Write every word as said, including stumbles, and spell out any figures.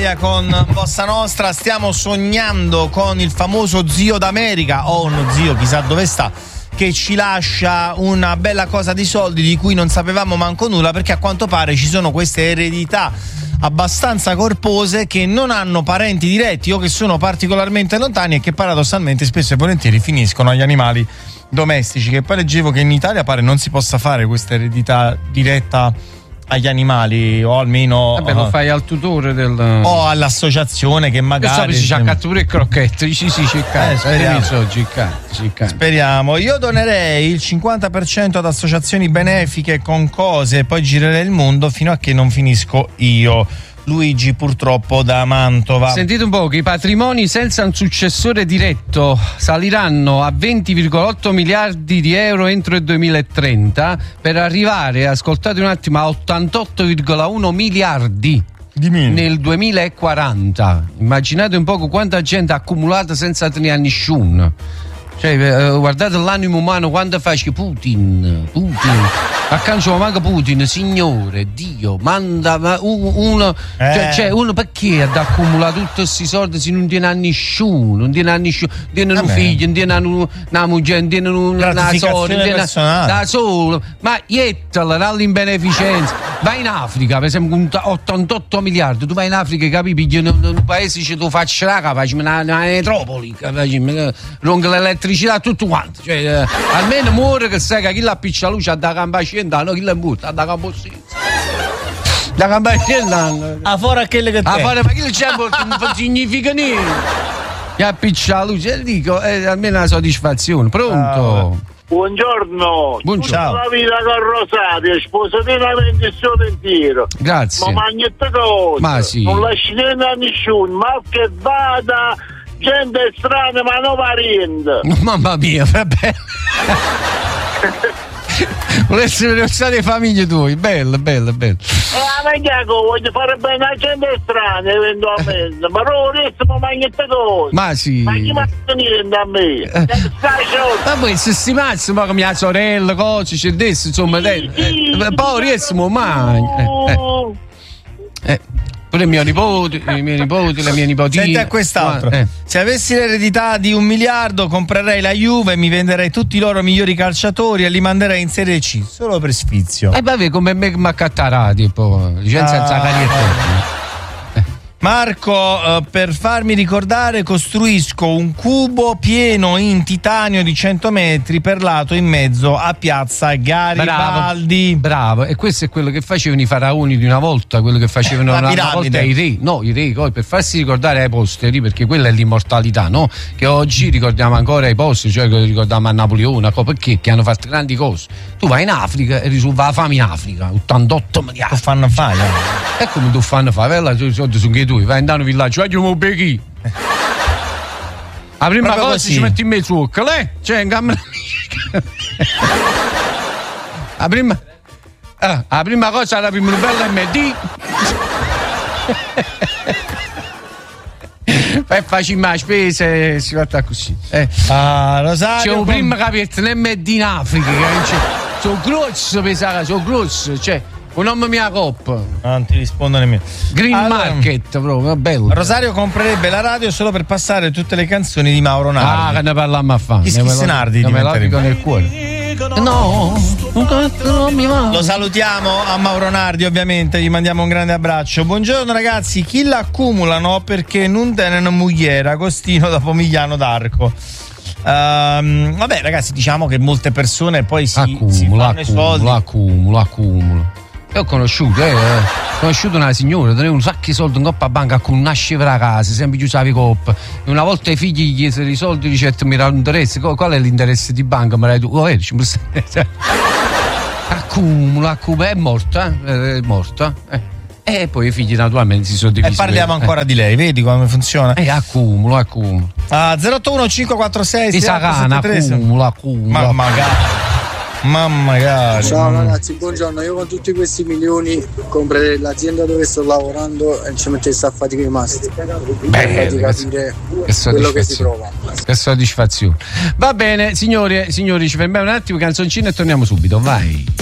Con Bossa Nostra stiamo sognando con il famoso zio d'America o uno zio chissà dove sta che ci lascia una bella cosa di soldi di cui non sapevamo manco nulla, perché a quanto pare ci sono queste eredità abbastanza corpose che non hanno parenti diretti o che sono particolarmente lontani e che paradossalmente spesso e volentieri finiscono agli animali domestici. Che poi leggevo che in Italia pare non si possa fare questa eredità diretta agli animali, o almeno vabbè, lo fai al tutore del o all'associazione che magari si c'ha cattura e crocchette. Sì, sì, sì, eh, speriamo. speriamo. Io donerei il cinquanta per cento ad associazioni benefiche con cose e poi girerei il mondo fino a che non finisco io. Luigi, purtroppo, da Mantova. Sentite un po' che i patrimoni senza un successore diretto saliranno a venti virgola otto miliardi di euro entro il duemilatrenta, per arrivare, ascoltate un attimo, a ottantotto virgola uno miliardi nel duemilaquaranta. Immaginate un po' quanta gente ha accumulato senza tenere a nessuno. Cioè, eh, guardate l'animo umano quando faccio Putin, Putin, accanto manca Putin, signore, Dio, manda uno, eh. cioè, cioè uno perché ha accumulato tutti questi soldi se non tiene a nessuno, non tiene a nessuno, non tiene un figlio, non tiene una moglie, non tiene una sorella, da solo, ma iettala dall'imbeneficenza. Vai in Africa, per esempio, con ottantotto miliardi, tu vai in Africa, capisci, in un paese ci tu faccio la capace, una, una metropoli, capisci, ronca l'elettricità, tutto quanto, cioè, eh, almeno muore che sai che chi la piccia luce da campascenda, no, chi la butta, da campossenza. Da campascenda. A fora quelle che te. A fora, ma chi le c'è non significa niente. Chi appiccia la luce, dico, è almeno una soddisfazione. Pronto? Oh. Buongiorno, Buongiorno. Tutta la vita con Rosario, sposo pienamente il suo pensiero. Grazie. Ma magnette cose. Ma sì. Non lasci niente a nessuno, ma che vada gente strana ma non parente. Mamma mia, vabbè. Volessi vedere le famiglie tue, bello, bello, bello. Eh, ma che voglio fare bene a gente strana eventualmente, ma non riesco a magnette cose. Ma sì. Ma chi mi ha niente a me? Stai sciolto. Ma poi se si mazza, ma come mia sorella, cose, c'è adesso, insomma, Sì, dai, sì, eh, poi riesco mai. Eh, eh. Eh. Pure i miei nipoti, i miei nipoti, le mie nipotine. Senti a quest'altro. Eh. Se avessi l'eredità di un miliardo, comprerei la Juve, mi venderei tutti i loro migliori calciatori e li manderei in Serie C, solo per sfizio. E eh, vabbè, come me mi accattarati, poi. Licenza senza carriera. Marco, eh, per farmi ricordare costruisco un cubo pieno in titanio di cento metri per lato in mezzo a piazza Garibaldi. Bravo, bravo. E questo è quello che facevano i faraoni di una volta, quello che facevano La una, una piramide. volta i re. No, i re, poi per farsi ricordare ai posteri, perché quella è l'immortalità, no? Che oggi ricordiamo ancora ai posteri, cioè che ricordiamo a Napoleone, perché? Che hanno fatto grandi cose. Tu vai in Africa e risolva la fame in Africa, ottantotto miliardi. Che fanno fare? E come tu fanno fare? Bella, i soldi sono che tu, vai in un villaggio, andiamo becchi. La prima Proprio cosa così. ci metti in mezzo, lei? Cioè, in camera. La prima. Ah, la prima cosa, la prima bella M D. Poi facciamo la spesa e si fa così. Eh. Ah, Rosario. C'è un com- primo capitolo l'M D in Africa, che sono grossi, pensare, sono grossi, cioè. Un nome mia coppa. Non ti rispondo nemmeno. Green Allora, Market, proprio, bello. Rosario comprerebbe la radio solo per passare tutte le canzoni di Mauro Nardi. Ah, che ne parliamo a fare. Gli Schizzi Nardi me lo dico diventeremo. nel cuore. No, non mi va. Lo salutiamo a Mauro Nardi, ovviamente, gli mandiamo un grande abbraccio. Buongiorno ragazzi, chi l'accumulano perché non tenen mugliera, Agostino da Pomigliano d'Arco. Um, vabbè ragazzi, diciamo che molte persone poi si, Accumulo, si fanno i soldi. accumulo, accumulo, accumulo. Io ho conosciuto, eh, ho conosciuto una signora, teneva un sacco di soldi in coppa a banca con nasceva la casa, sempre chiusava i coppa. E una volta i figli gli chiesero i soldi, dice mi dà un interesse, qual è l'interesse di banca? Mi dai tu, oh, vedi, accumulo, accumulo, è morta, eh, è morta. Eh. E poi i figli naturalmente si sono divisi. E parliamo eh. ancora di lei, vedi come funziona? Eh, accumulo, accumulo. Ah, zero otto uno cinque quattro sei Di Sagana, accumulo, accumulo. Ma magari. Ma magari. Ciao ragazzi, buongiorno. Io con tutti questi milioni comprerei l'azienda dove sto lavorando e ci mettessi a fatica i masti. Beh, di capire che quello che si prova. Che soddisfazione. Va bene, signore, signori, ci fermiamo un attimo, canzoncina e torniamo subito. Vai.